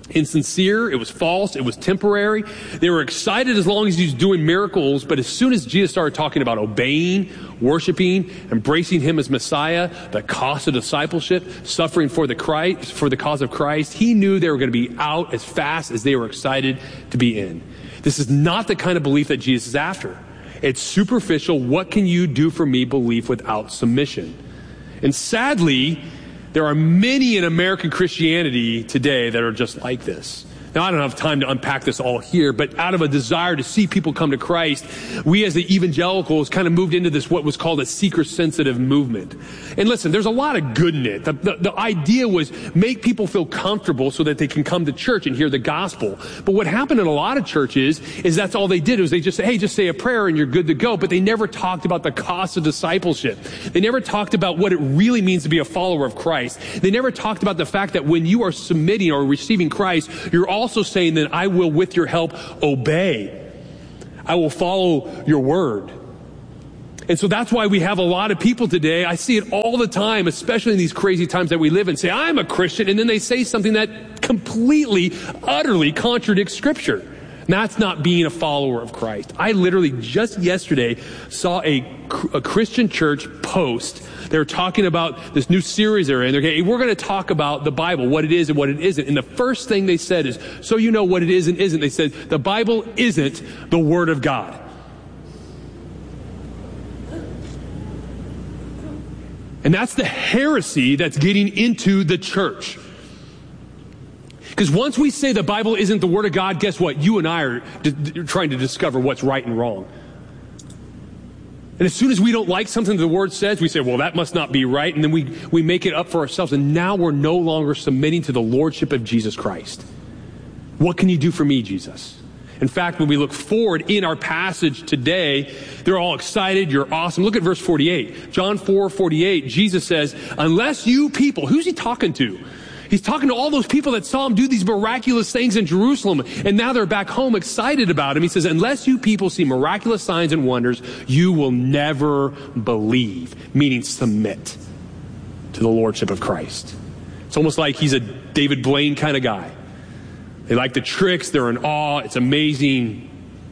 insincere, it was false, it was temporary. They were excited as long as he was doing miracles, but as soon as Jesus started talking about obeying, worshiping, embracing him as Messiah, the cost of discipleship, suffering for the cause of Christ, he knew they were going to be out as fast as they were excited to be in. This is not the kind of belief that Jesus is after. It's superficial, what can you do for me belief without submission. And sadly, there are many in American Christianity today that are just like this. Now, I don't have time to unpack this all here, but out of a desire to see people come to Christ, we as the evangelicals kind of moved into this, what was called a seeker-sensitive movement. And listen, there's a lot of good in it. The idea was make people feel comfortable so that they can come to church and hear the gospel. But what happened in a lot of churches is that's all they did was they just say, hey, just say a prayer and you're good to go. But they never talked about the cost of discipleship. They never talked about what it really means to be a follower of Christ. They never talked about the fact that when you are submitting or receiving Christ, you're also saying that I will, with your help, obey. I will follow your word. And so that's why we have a lot of people today, I see it all the time, especially in these crazy times that we live in, say, I'm a Christian, and then they say something that completely, utterly contradicts Scripture. And that's not being a follower of Christ. I literally just yesterday saw a Christian church post. They were talking about this new series they're in. They're going, hey, we're going to talk about the Bible, what it is and what it isn't. And the first thing they said is, so you know what it is and isn't. They said, the Bible isn't the Word of God. And that's the heresy that's getting into the church. Because once we say the Bible isn't the Word of God, guess what? You and I are trying to discover what's right and wrong. And as soon as we don't like something the Word says, we say, well, that must not be right. And then we make it up for ourselves. And now we're no longer submitting to the Lordship of Jesus Christ. What can you do for me, Jesus? In fact, when we look forward in our passage today, they're all excited. You're awesome. Look at verse 48. John 4:48, Jesus says, unless you people, who's he talking to? He's talking to all those people that saw him do these miraculous things in Jerusalem, and now they're back home excited about him. He says, unless you people see miraculous signs and wonders, you will never believe, meaning submit to the Lordship of Christ. It's almost like he's a David Blaine kind of guy. They like the tricks, they're in awe, it's amazing.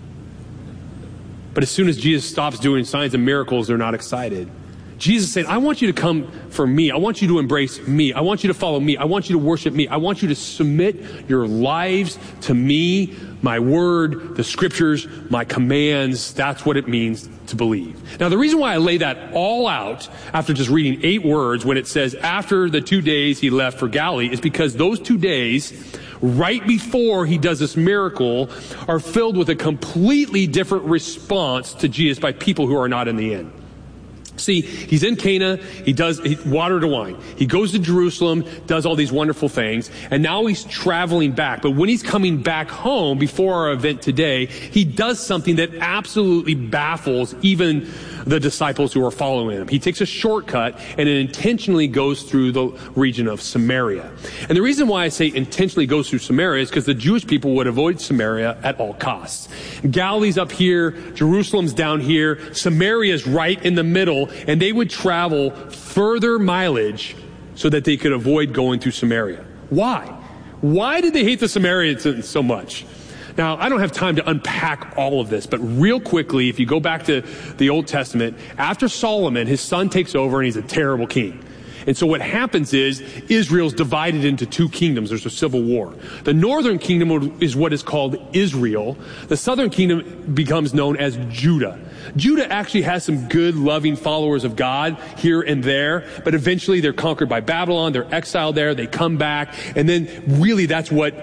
But as soon as Jesus stops doing signs and miracles, they're not excited. Jesus said, I want you to come for me. I want you to embrace me. I want you to follow me. I want you to worship me. I want you to submit your lives to me, my word, the scriptures, my commands. That's what it means to believe. Now, the reason why I lay that all out after just reading 8 words when it says after the 2 days he left for Galilee is because those 2 days, right before he does this miracle, are filled with a completely different response to Jesus by people who are not in the inn. See, he's in Cana, he does water to wine. He goes to Jerusalem, does all these wonderful things, and now he's traveling back. But when he's coming back home before our event today, he does something that absolutely baffles even the disciples who are following him. He takes a shortcut and it intentionally goes through the region of Samaria. And the reason why I say intentionally goes through Samaria is because the Jewish people would avoid Samaria at all costs. Galilee's up here, Jerusalem's down here, Samaria's right in the middle, and they would travel further mileage so that they could avoid going through Samaria. Why? Why did they hate the Samaritans so much? Now, I don't have time to unpack all of this, but real quickly, if you go back to the Old Testament, after Solomon, his son takes over and he's a terrible king. And so what happens is Israel's divided into 2 kingdoms. There's a civil war. The northern kingdom is what is called Israel. The southern kingdom becomes known as Judah. Judah actually has some good, loving followers of God here and there, but eventually they're conquered by Babylon. They're exiled there. They come back. And then really that's what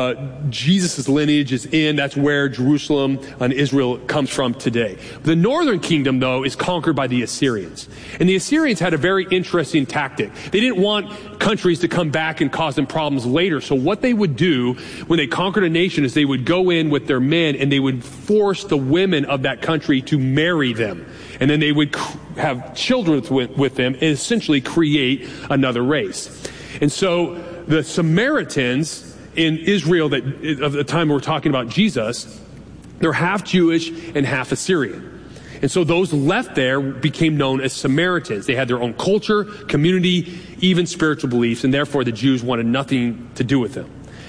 Jesus' lineage is in. That's where Jerusalem and Israel comes from today. The northern kingdom, though, is conquered by the Assyrians. And the Assyrians had a very interesting tactic. They didn't want countries to come back and cause them problems later. So what they would do when they conquered a nation is they would go in with their men and they would force the women of that country to marry them. And then they would have children with them and essentially create another race. And so the Samaritans in Israel that of the time we're talking about Jesus, they're half Jewish and half Assyrian. And so those left there became known as Samaritans. They had their own culture, community, even spiritual beliefs, and therefore the Jews wanted nothing to do with them.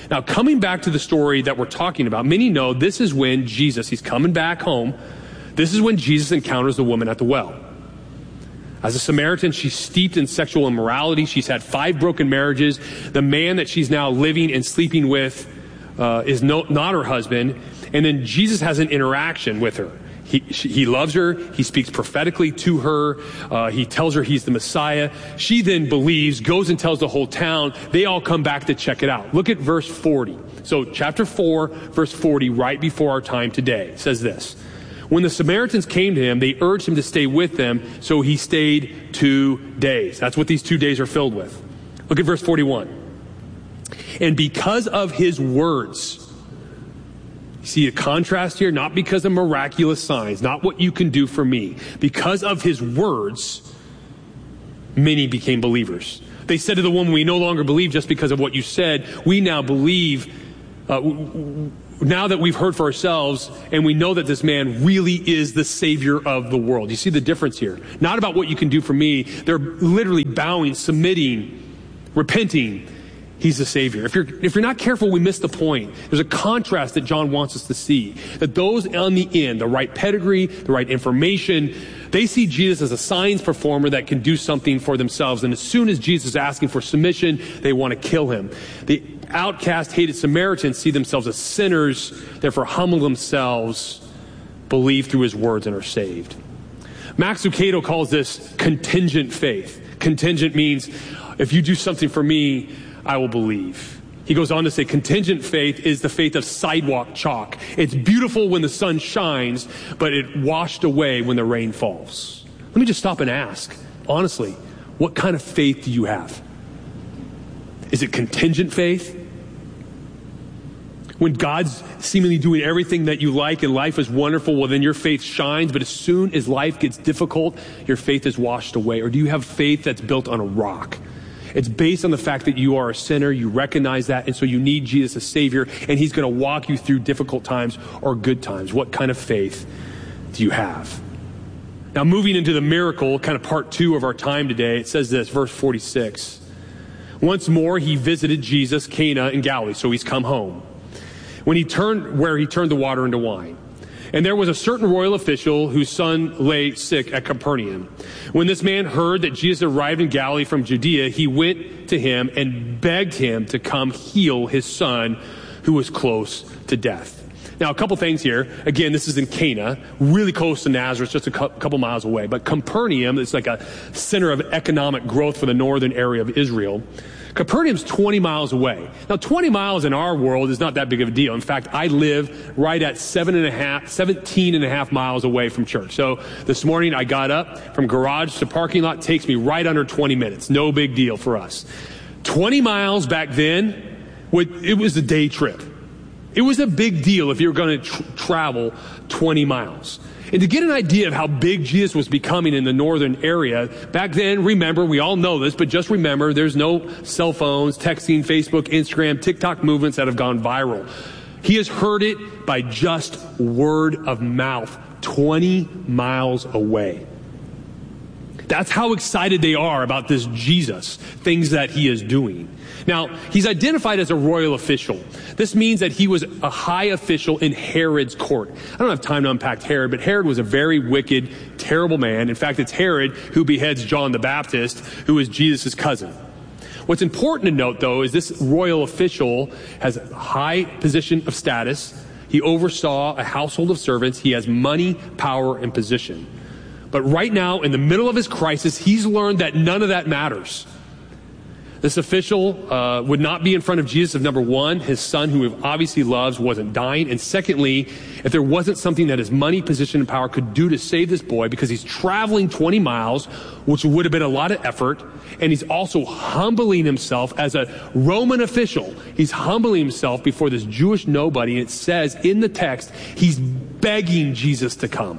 Now, coming back to the story that we're talking about, many know this is when Jesus, he's coming back home. This is when Jesus encounters the woman at the well. As a Samaritan, she's steeped in sexual immorality. She's had 5 broken marriages. The man that she's now living and sleeping with is not her husband. And then Jesus has an interaction with her. He loves her. He speaks prophetically to her. He tells her he's the Messiah. She then believes, goes and tells the whole town. They all come back to check it out. Look at verse 40. So chapter 4, verse 40, right before our time today, says this. When the Samaritans came to him, they urged him to stay with them, so he stayed 2 days. That's what these 2 days are filled with. Look at verse 41. And because of his words, you see a contrast here, not because of miraculous signs, not what you can do for me. Because of his words, many became believers. They said to the woman, we no longer believe just because of what you said. We now believe, now that we've heard for ourselves, and we know that this man really is the Savior of the world. You see the difference here? Not about what you can do for me. They're literally bowing, submitting, repenting. He's the Savior. If you're not careful, we miss the point. There's a contrast that John wants us to see. That those on the end, the right pedigree, the right information, they see Jesus as a signs performer that can do something for themselves. And as soon as Jesus is asking for submission, they want to kill him. The outcast, hated Samaritans see themselves as sinners, therefore humble themselves, believe through his words, and are saved. Max Lucado calls this contingent faith. Contingent means if you do something for me, I will believe. He goes on to say contingent faith is the faith of sidewalk chalk. It's beautiful when the sun shines, but it washed away when the rain falls. Let me just stop and ask, honestly, what kind of faith do you have? Is it contingent faith? When God's seemingly doing everything that you like and life is wonderful, well, then your faith shines. But as soon as life gets difficult, your faith is washed away. Or do you have faith that's built on a rock? It's based on the fact that you are a sinner, you recognize that, and so you need Jesus as Savior, and he's going to walk you through difficult times or good times. What kind of faith do you have? Now, moving into the miracle, kind of part 2 of our time today, it says this, verse 46. Once more, he visited Jesus, Cana in Galilee, so he's come home. When he turned the water into wine. And there was a certain royal official whose son lay sick at Capernaum. When this man heard that Jesus arrived in Galilee from Judea, he went to him and begged him to come heal his son who was close to death. Now, a couple things here. Again, this is in Cana, really close to Nazareth, just a couple miles away. But Capernaum is like a center of economic growth for the northern area of Israel. Capernaum's 20 miles away. Now, 20 miles in our world is not that big of a deal. In fact, I live right at 17 and a half miles away from church. So this morning I got up from garage to parking lot. Takes me right under 20 minutes. No big deal for us. 20 miles back then, it was a day trip. It was a big deal if you were going to travel 20 miles. And to get an idea of how big Jesus was becoming in the northern area, back then, remember, we all know this, but just remember, there's no cell phones, texting, Facebook, Instagram, TikTok movements that have gone viral. He has heard it by just word of mouth, 20 miles away. That's how excited they are about this Jesus, things that he is doing. Now, he's identified as a royal official. This means that he was a high official in Herod's court. I don't have time to unpack Herod, but Herod was a very wicked, terrible man. In fact, it's Herod who beheads John the Baptist, who is Jesus' cousin. What's important to note, though, is this royal official has a high position of status. He oversaw a household of servants. He has money, power, and position. But right now, in the middle of his crisis, he's learned that none of that matters. This official would not be in front of Jesus if, number one, his son, who he obviously loves, wasn't dying. And secondly, if there wasn't something that his money, position, and power could do to save this boy, because he's traveling 20 miles, which would have been a lot of effort. And he's also humbling himself as a Roman official. He's humbling himself before this Jewish nobody. And it says in the text, he's begging Jesus to come.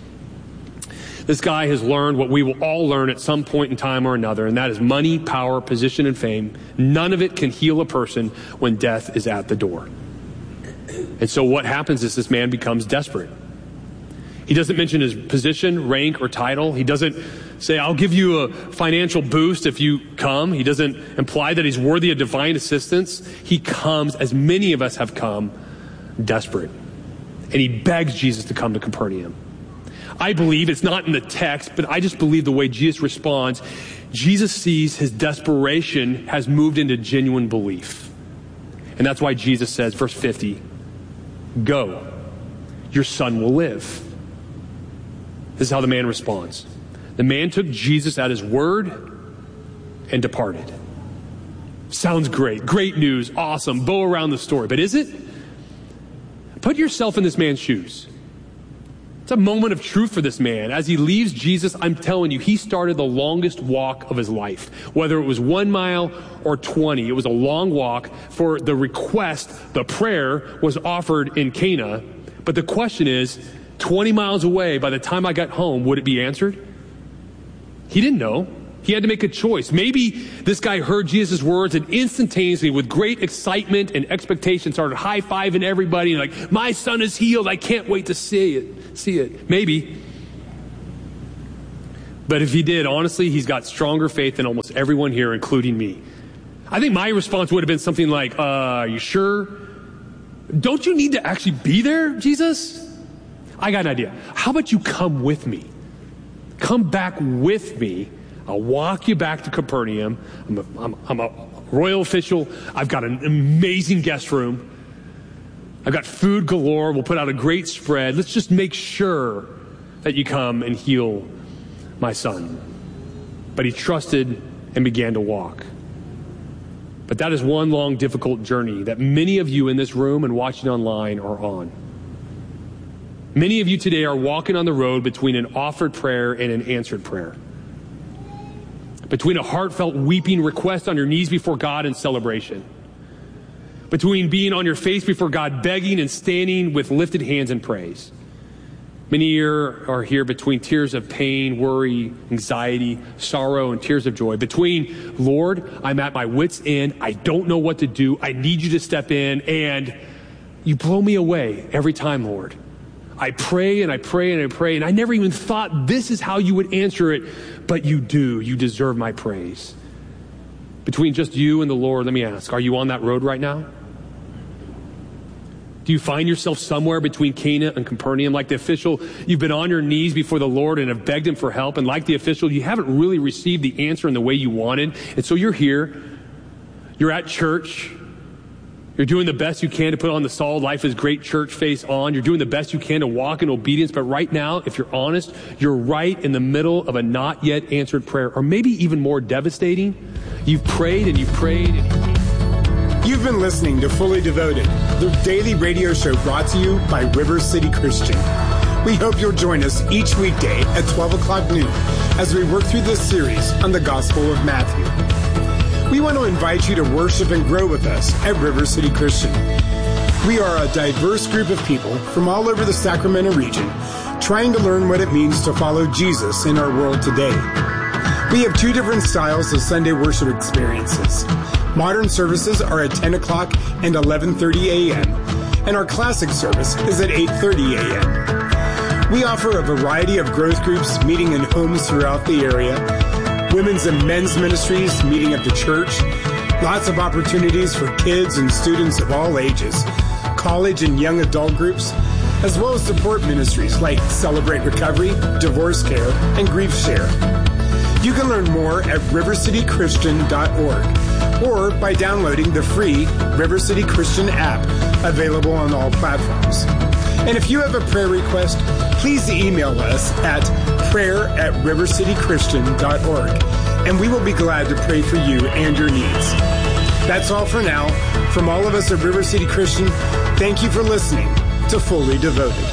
This guy has learned what we will all learn at some point in time or another, and that is money, power, position, and fame. None of it can heal a person when death is at the door. And so what happens is this man becomes desperate. He doesn't mention his position, rank, or title. He doesn't say, I'll give you a financial boost if you come. He doesn't imply that he's worthy of divine assistance. He comes, as many of us have come, desperate. And he begs Jesus to come to Capernaum. I believe, it's not in the text, but I just believe the way Jesus responds, Jesus sees his desperation has moved into genuine belief. And that's why Jesus says, verse 50, go, your son will live. This is how the man responds. The man took Jesus at his word and departed. Sounds great. Great news. Awesome. Bow around the story. But is it? Put yourself in this man's shoes. It's a moment of truth for this man. As he leaves Jesus, I'm telling you, he started the longest walk of his life. Whether it was 1 mile or 20, it was a long walk. For the request, the prayer was offered in Cana. But the question is, 20 miles away, by the time I got home, would it be answered? He didn't know. He had to make a choice. Maybe this guy heard Jesus' words and instantaneously, with great excitement and expectation, started high-fiving everybody and like, my son is healed. I can't wait to see it. Maybe. But if he did, honestly, he's got stronger faith than almost everyone here, including me. I think my response would have been something like, are you sure? Don't you need to actually be there, Jesus? I got an idea. How about you come with me? Come back with me. I'll walk you back to Capernaum. I'm a royal official. I've got an amazing guest room. I've got food galore. We'll put out a great spread. Let's just make sure that you come and heal my son. But he trusted and began to walk. But that is one long, difficult journey that many of you in this room and watching online are on. Many of you today are walking on the road between an offered prayer and an answered prayer. Between a heartfelt weeping request on your knees before God and celebration. Between being on your face before God begging and standing with lifted hands in praise. Many are here between tears of pain, worry, anxiety, sorrow, and tears of joy. Between, Lord, I'm at my wit's end. I don't know what to do. I need you to step in, and you blow me away every time, Lord. I pray and I pray and I pray, and I never even thought this is how you would answer it, but you do. You deserve my praise. Between just you and the Lord, let me ask, are you on that road right now? Do you find yourself somewhere between Cana and Capernaum? Like the official, you've been on your knees before the Lord and have begged him for help, and like the official, you haven't really received the answer in the way you wanted, and so you're here, you're at church, you're doing the best you can to put on the solid life is great church face on. You're doing the best you can to walk in obedience. But right now, if you're honest, you're right in the middle of a not yet answered prayer. Or maybe even more devastating, you've prayed and you've prayed and You've been listening to Fully Devoted, the daily radio show brought to you by River City Christian. We hope you'll join us each weekday at 12 o'clock noon as we work through this series on the Gospel of Matthew. We want to invite you to worship and grow with us at River City Christian. We are a diverse group of people from all over the Sacramento region trying to learn what it means to follow Jesus in our world today. We have two different styles of Sunday worship experiences. Modern services are at 10 o'clock and 11:30 a.m., and our classic service is at 8:30 a.m. We offer a variety of growth groups meeting in homes throughout the area, women's and men's ministries meeting at the church, lots of opportunities for kids and students of all ages, college and young adult groups, as well as support ministries like Celebrate Recovery, Divorce Care, and Grief Share. You can learn more at rivercitychristian.org or by downloading the free River City Christian app available on all platforms. And if you have a prayer request, please email us at prayer@rivercitychristian.org, and we will be glad to pray for you and your needs. That's all for now. From all of us at River City Christian, thank you for listening to Fully Devoted.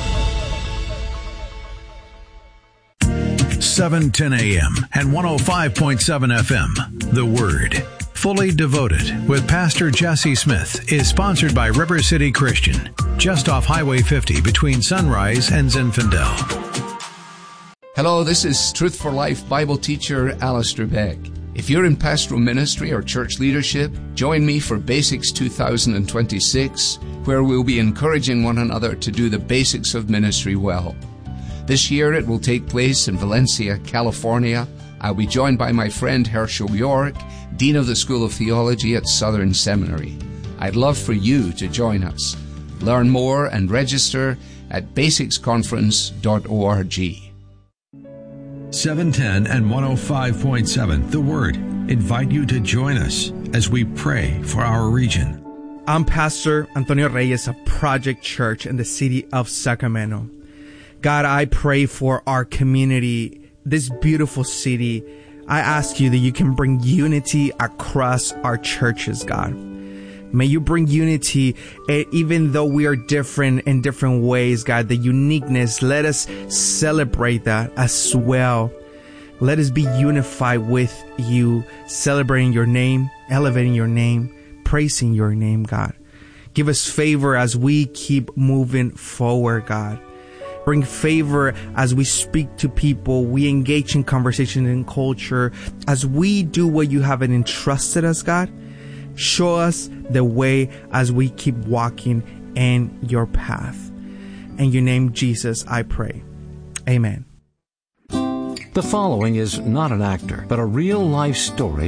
7:10 a.m. and 105.7 FM. The Word. Fully Devoted with Pastor Jesse Smith is sponsored by River City Christian, just off Highway 50 between Sunrise and Zinfandel. Hello, this is Truth for Life Bible teacher Alistair Beck. If you're in pastoral ministry or church leadership, join me for Basics 2026, where we'll be encouraging one another to do the basics of ministry well. This year it will take place in Valencia, California, I'll be joined by my friend Herschel York, Dean of the School of Theology at Southern Seminary. I'd love for you to join us. Learn more and register at basicsconference.org. 710 and 105.7 The Word invite you to join us as we pray for our region. I'm Pastor Antonio Reyes of Project Church in the city of Sacramento. God, I pray for our community, this beautiful city. I ask you that you can bring unity across our churches, God. May you bring unity, even though we are different in different ways, God. The uniqueness, let us celebrate that as well. Let us be unified with you, celebrating your name, elevating your name, praising your name, God. Give us favor as we keep moving forward, God. Bring favor as we speak to people, we engage in conversation and culture, as we do what you have entrusted us, God. Show us the way as we keep walking in your path. In your name, Jesus, I pray. Amen. The following is not an actor, but a real-life story